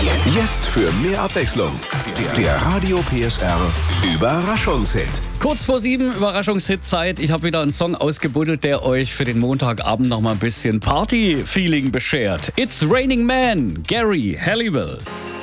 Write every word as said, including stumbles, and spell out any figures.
Jetzt für mehr Abwechslung. Der Radio P S R Überraschungshit. Kurz vor sieben, Überraschungshit-Zeit. Ich habe wieder einen Song ausgebuddelt, der euch für den Montagabend noch mal ein bisschen Party-Feeling beschert. It's Raining Man, Gary Halliwell.